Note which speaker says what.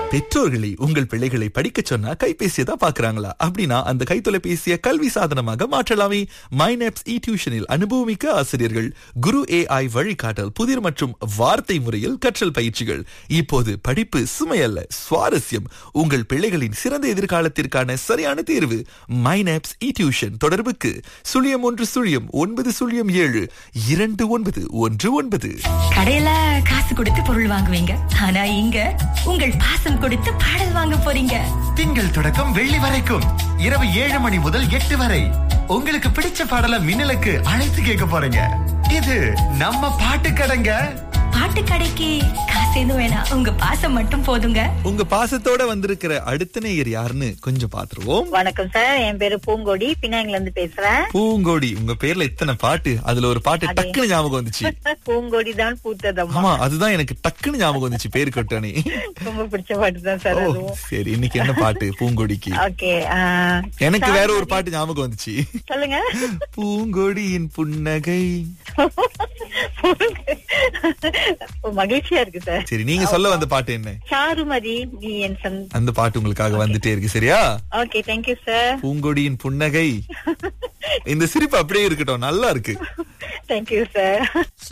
Speaker 1: பெற்றோர்களை உங்கள் பிள்ளைகளை படிக்கச் சொன்னா கைபேசியை தான் பாக்குறாங்களா? அப்படின்னா அந்த கைத்தொலைபேசியை கல்வி சாதனமாக மாற்றலாமே. மைனப்ஸ் டியூஷனில் அனுபவமிக்க ஆசிரியர்கள், குரு AI வழிகாட்டல், புதிர் மற்றும் வார்த்தை முறையில் கற்றல் பயிற்சிகள். இப்போது படிப்பு சுமையல்ல, சுவாரஸ்யம். உங்கள் பிள்ளைகளின் சிறந்த எதிர்காலத்திற்கான சரியான தேர்வு மைனப்ஸ் டியூஷன். தொடர்புக்கு 0110792919.
Speaker 2: கடையில காசு கொடுத்து பொருள் வாங்குவீங்க, ஆனா இங்க உங்கள் பாசம் கொடுத்து பாடல் வாங்க போறீங்க.
Speaker 3: திங்கள் தொடக்கம் வெள்ளி வரைக்கும் இரவு 7 மணி முதல் 8 வரை உங்களுக்கு பிடிச்ச பாடலை மின்னலுக்கு அழைத்து கேட்க போறீங்க. இது நம்ம பாட்டு கடைங்க.
Speaker 2: பாட்டு கடைக்கு காசு எதுவும் வேணாம், உங்க பாசம் மட்டும் போதுங்க.
Speaker 1: உங்க பாசத்தோட வந்திருக்கிற அடுத்த நேயர் யாருன்னு கொஞ்சம் பாத்துருவோம்.
Speaker 4: வணக்கம் சார், என் பேரு பூங்கோடி, பினாங்கில இருந்து பேசுறேன்.
Speaker 1: பூங்கோடி, உங்க பேர்ல இத்தனை பாட்டு, அதுல ஒரு பாட்டு டக்குன்னு ஞாபகம் வந்துச்சு.
Speaker 4: பூங்கோடி தான் பூத்ததம்மா.
Speaker 1: ஆமா, அதுதான் எனக்கு டக்குன்னு ஞாபகம் வந்துச்சு, பேரு கொட்டானே.
Speaker 4: ரொம்ப பிடிச்ச பாட்டு தான் சார் அதுவும்.
Speaker 1: சரி, இன்னைக்கு என்ன பாட்டு பூங்கோடிக்கு?
Speaker 4: ஓகே,
Speaker 1: எனக்கு வேற ஒரு பாட்டு ஞாபகம் வந்துச்சு.
Speaker 4: சொல்லுங்க.
Speaker 1: பூங்கொடியின் புன்னகை.
Speaker 4: மகிழ்ச்சியா இருக்கு சார்.
Speaker 1: சரி, நீங்க சொல்ல வந்த பாட்டு என்ன?
Speaker 4: சாருமதி நீ என் சன்.
Speaker 1: அந்த பாட்டு உங்களுக்காக வந்துட்டே இருக்கு. சரியா?
Speaker 4: Okay, thank you sir.
Speaker 1: பூங்கொடியின் புன்னகை. இந்த சிரிப்பு அப்படியே இருக்கட்டும், நல்லா இருக்கு.
Speaker 4: Thank you sir.